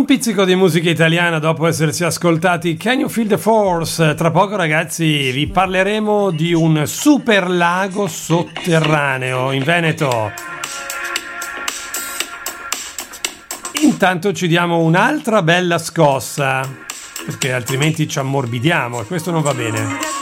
pizzico di musica italiana dopo essersi ascoltati Can You Feel the Force. Tra poco, ragazzi, vi parleremo di un super lago sotterraneo in Veneto. Intanto ci diamo un'altra bella scossa, perché altrimenti ci ammorbidiamo e questo non va bene.